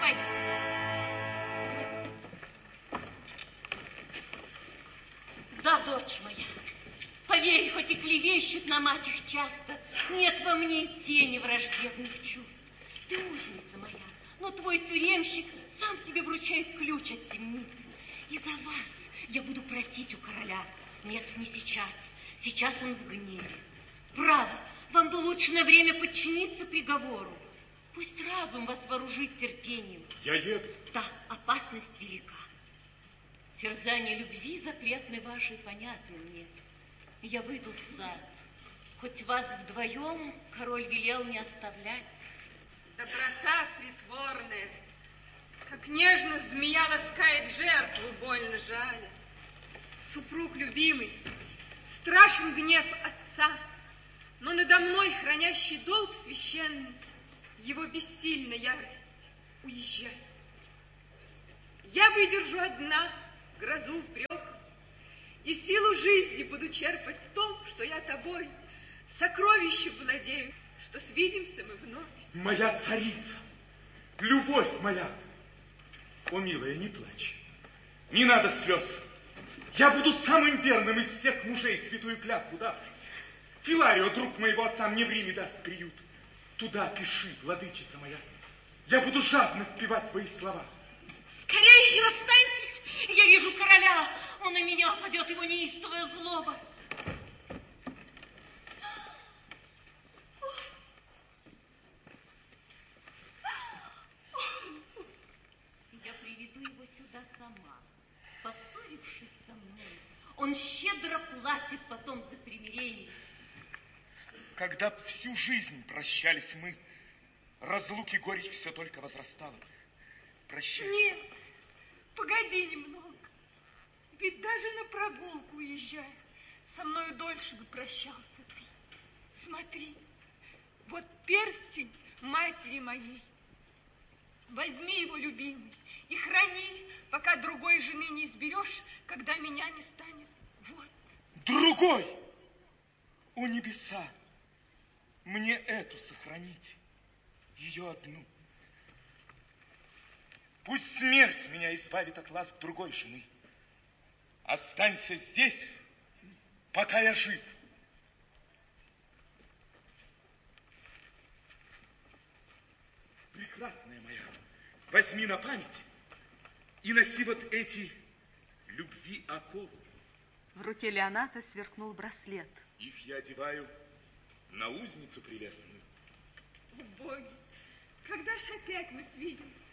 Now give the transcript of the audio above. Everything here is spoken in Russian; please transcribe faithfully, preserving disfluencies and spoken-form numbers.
Ступайте. Да, дочь моя, поверь, хоть и клевещут на мать их часто, нет во мне и тени враждебных чувств. Ты узница моя, но твой тюремщик сам тебе вручает ключ от темницы. И за вас я буду просить у короля. Нет, не сейчас. Сейчас он в гневе. Право, вам бы лучше на время подчиниться приговору. Пусть разум вас вооружит терпением. Я еду. Да, опасность велика. Терзание любви запретны вашей понятны мне. Я выйду в сад. Хоть вас вдвоем король велел не оставлять. Доброта притворная, как нежно змея ласкает жертву, больно жаля. Супруг любимый, страшен гнев отца, но надо мной хранящий долг священный, его бессильна ярость. Уезжай. Я выдержу одна грозу упрек, и силу жизни буду черпать в том, что я тобой сокровищем владею, что свидимся мы вновь. Моя царица, любовь моя. О, милая, не плачь, не надо слез. Я буду самым верным из всех мужей, святую клятву давших. Филарио, друг моего отца, мне в Риме даст приют. Туда пиши, владычица моя. Я буду жадно впевать твои слова. Скорее расстаньтесь, я вижу короля. Он на меня падет, его неистовая злоба. Я приведу его сюда сама. Поссорившись со мной, он щедро платит потом за примирение. Когда всю жизнь прощались мы, разлуки горечь все только возрастала. Прощай. Нет, погоди немного. Ведь даже на прогулку уезжая, со мною дольше бы прощался ты. Смотри, вот перстень матери моей. Возьми его, любимый, и храни, пока другой жены не изберешь, когда меня не станет. Вот. Другой? О, небеса! Мне эту сохраните, ее одну. Пусть смерть меня избавит от ласк другой жены. Останься здесь, пока я жив. Прекрасная моя, возьми на память и носи вот эти любви оковы. В руке Леоната сверкнул браслет. Их я одеваю на узницу прелестную. О, боги, когда ж опять мы свидимся?